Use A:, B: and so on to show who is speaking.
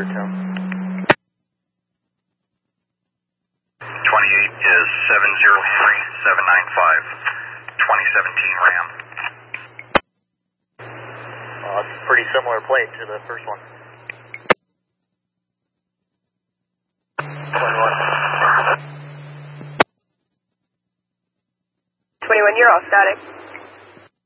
A: Tom.
B: 28 is 703795, 2017 Ram.
A: It's a pretty similar plate to the first one.
C: 21, you're all static.